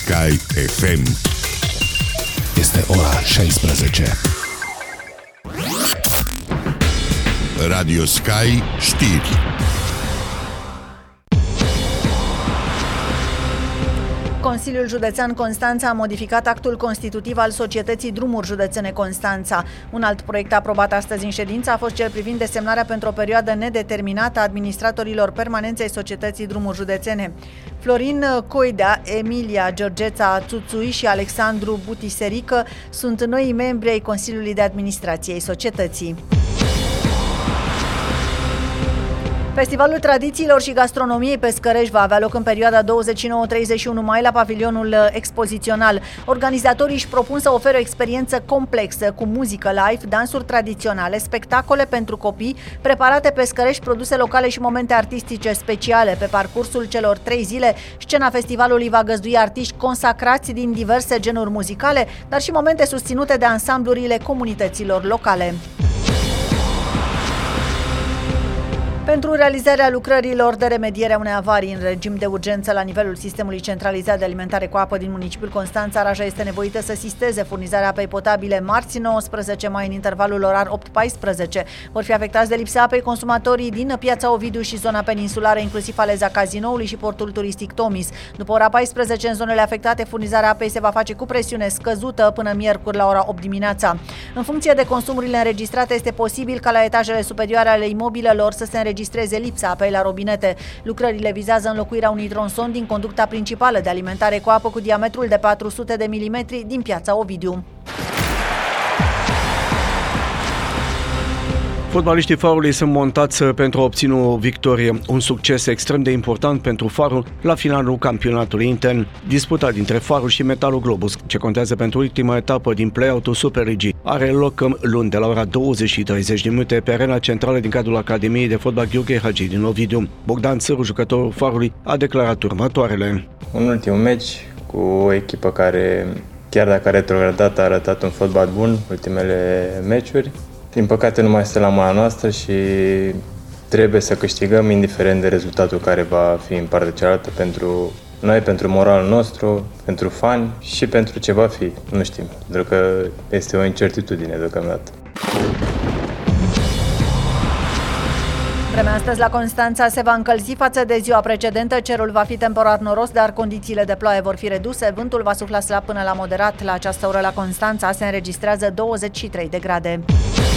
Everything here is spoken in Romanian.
Sky FM. Este ora 16. Radio Sky știri. Consiliul Județean Constanța a modificat actul constitutiv al Societății Drumuri Județene Constanța. Un alt proiect aprobat astăzi în ședință a fost cel privind desemnarea pentru o perioadă nedeterminată a administratorilor permanenți ai Societății Drumuri Județene. Florin Coidea, Emilia Georgeța Țuțui și Alexandru Butiserică sunt noi membri ai Consiliului de Administrație ai societății. Festivalul Tradițiilor și Gastronomiei Pescărești va avea loc în perioada 29-31 mai la pavilionul expozițional. Organizatorii își propun să ofere o experiență complexă cu muzică live, dansuri tradiționale, spectacole pentru copii, preparate pescărești, produse locale și momente artistice speciale. Pe parcursul celor 3 zile, scena festivalului va găzdui artiști consacrați din diverse genuri muzicale, dar și momente susținute de ansamblurile comunităților locale. Pentru realizarea lucrărilor de remediere a unei avarii în regim de urgență la nivelul sistemului centralizat de alimentare cu apă din municipiul Constanța, Raja este nevoită să sisteze furnizarea apei potabile marți 19 mai în intervalul orar 8-14. Vor fi afectați de lipsa apei consumatorii din Piața Ovidiu și zona peninsulară, inclusiv Faleza Cazinoului și portul turistic Tomis. După ora 14, în zonele afectate, furnizarea apei se va face cu presiune scăzută până miercuri la ora 8 dimineața. În funcție de consumurile înregistrate, este posibil ca la etajele superioare ale imobilelor să se înregistreze lipsa apei la robinete. Lucrările vizează înlocuirea unui tronson din conducta principală de alimentare cu apă cu diametrul de 400 de milimetri din Piața Ovidiu. Fotbaliștii Farului sunt montați pentru a obține o victorie, un succes extrem de important pentru Farul la finalul campionatului intern, disputat dintre Farul și Metalul Globus, ce contează pentru ultima etapă din play-out-ul Superligii. Are loc luni de la ora 20:30 pe arena centrală din cadrul Academiei de Fotbal Gheorghe Hagi din Ovidiu. Bogdan Țăru, jucătorul Farului, a declarat următoarele. Un ultim meci cu o echipă care, chiar dacă a retrogradat, a arătat un fotbal bun ultimele meciuri. Din păcate nu mai este la mâna noastră și trebuie să câștigăm indiferent de rezultatul care va fi în partea cealaltă pentru noi, pentru moralul nostru, pentru fani și pentru ce va fi, nu știm, pentru că este o incertitudine deocamdată. Vremea astăzi la Constanța se va încălzi față de ziua precedentă, cerul va fi temporar noros, dar condițiile de ploaie vor fi reduse, vântul va sufla slab până la moderat. La această oră la Constanța se înregistrează 23 de grade.